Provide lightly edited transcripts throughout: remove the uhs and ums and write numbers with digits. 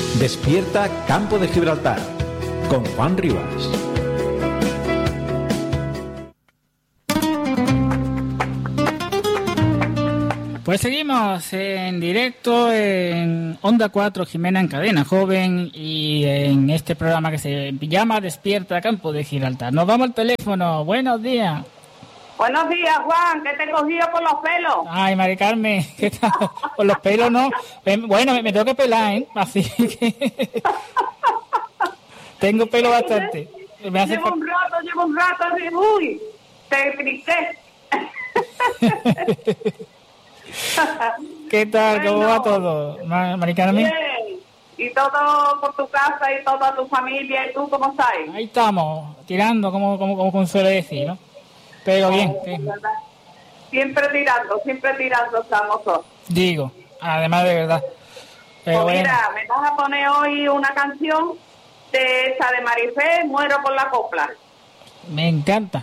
Despierta Campo de Gibraltar con Juan Rivas. Pues seguimos en directo en Onda 4 Jimena en Cadena Joven y en este programa que se llama Despierta Campo de Gibraltar. Nos vamos al teléfono. Buenos días. Buenos días, Juan, que te he cogido por los pelos. Ay, Mari Carmen, ¿qué tal? Por los pelos no. Bueno, me tengo que pelar, ¿eh? Así que tengo pelo bastante. Llevo un rato, así, uy, te grité. ¿Qué tal? ¿Cómo va todo, Mari Carmen? Bien. Y todo por tu casa y toda tu familia, ¿y tú cómo estás? Ahí estamos, tirando, como suele decir, ¿no? Pero bien. Siempre tirando estamos todos. Digo, además de verdad. Pero pues mira, me vas a poner hoy una canción de esa de Marifé, Muero por la copla. Me encanta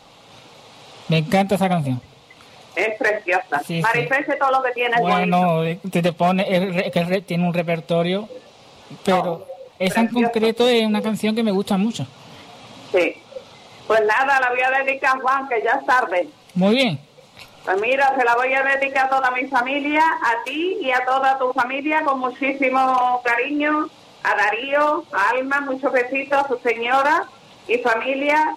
esa canción. Es preciosa. Sí, Marifé es todo lo que tiene. Bueno, te pone, que tiene un repertorio, pero esa en concreto es una canción que me gusta mucho. Sí. Pues nada, la voy a dedicar a Juan, que ya es tarde. Muy bien. Pues mira, se la voy a dedicar a toda mi familia, a ti y a toda tu familia, con muchísimo cariño, a Darío, a Alma, muchos besitos, a su señora y familia,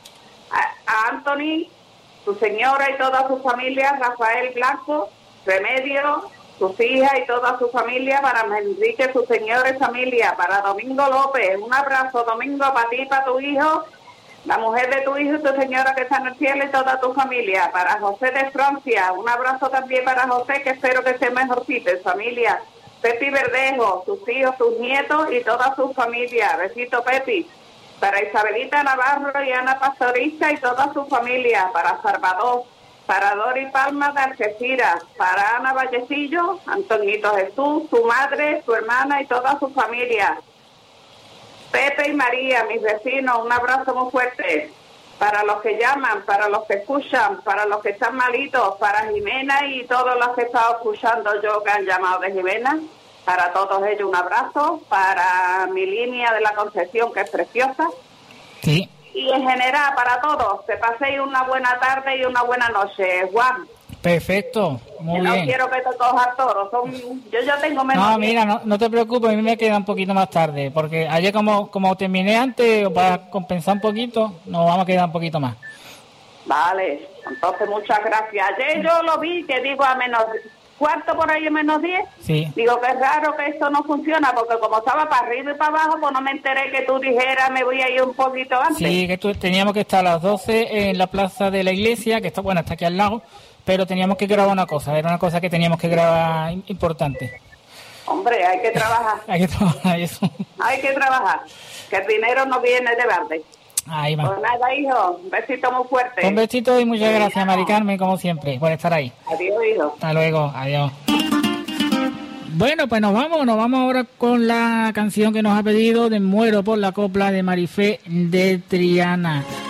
a Anthony, su señora y toda su familia, Rafael Blanco, Remedio, sus hijas y toda su familia, para Enrique, su señora y familia, para Domingo López, un abrazo, Domingo, para ti y para tu hijo, la mujer de tu hijo y tu señora que está en el cielo y toda tu familia, para José de Francia, un abrazo también para José, que espero que esté mejorcito en familia, Pepi Verdejo, sus hijos, sus nietos y toda su familia, besito Pepi, para Isabelita Navarro y Ana Pastorista y toda su familia, para Salvador, para Dori Palma de Algeciras, para Ana Vallecillo, Antonito Jesús, su madre, su hermana y toda su familia, Pepe y María, mis vecinos, un abrazo muy fuerte, para los que llaman, para los que escuchan, para los que están malitos, para Jimena y todos los que he estado escuchando yo que han llamado de Jimena, para todos ellos un abrazo, para mi línea de la Concepción, que es preciosa, Sí. y en general para todos, que paséis una buena tarde y una buena noche, Juan. Perfecto, muy No bien. quiero que te cojas toro, yo ya tengo menos. No, mira, no te preocupes, a mí me queda un poquito más tarde, porque ayer como terminé antes, para compensar un poquito, nos vamos a quedar un poquito más. Vale, entonces muchas gracias. Ayer yo lo vi, que digo a menos cuarto por ahí, menos 10. Sí. Digo que es raro que esto no funciona, porque como estaba para arriba y para abajo, pues no me enteré que tú dijeras, me voy a ir un poquito antes. Sí, que teníamos que estar a las 12 en la plaza de la iglesia, que está aquí al lado, pero teníamos que grabar una cosa, era una cosa que teníamos que grabar importante. Hombre, hay que trabajar. Hay que trabajar eso. Hay que trabajar, que el dinero no viene de verde. Ahí va. Pues nada, hijo, un besito muy fuerte. Un besito y muchas gracias, Mari Carmen, como siempre, por estar ahí. Adiós, hijo. Hasta luego, adiós. Bueno, pues nos vamos ahora con la canción que nos ha pedido de Muero por la copla de Marifé de Triana.